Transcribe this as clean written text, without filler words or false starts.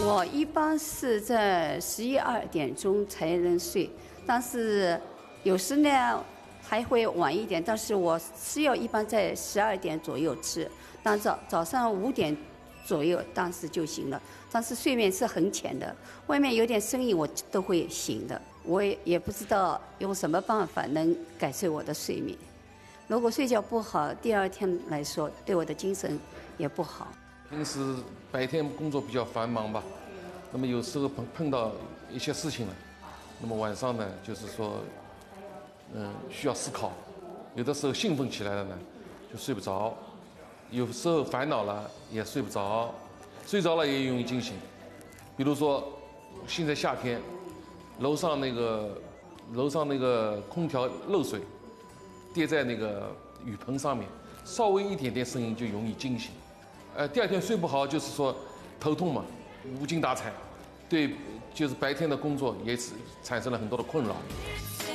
我一般是在11、2点钟才能睡，但是有时呢还会晚一点。但是我吃药一般在12点左右吃，但早上5点左右当时就行了。但是睡眠是很浅的，外面有点声音我都会醒的。我也不知道用什么办法能改善我的睡眠。如果睡觉不好，第二天来说对我的精神也不好。 平时白天工作比较繁忙吧，那么有时候碰到一些事情了，那么晚上呢，就是说，需要思考，有的时候兴奋起来了呢，就睡不着，有时候烦恼了也睡不着，睡着了也容易惊醒。比如说，现在夏天，楼上那个空调漏水，跌在那个雨棚上面，稍微一点点声音就容易惊醒。第二天睡不好，就是说头痛嘛，无精打采，对，就是白天的工作也是产生了很多的困扰。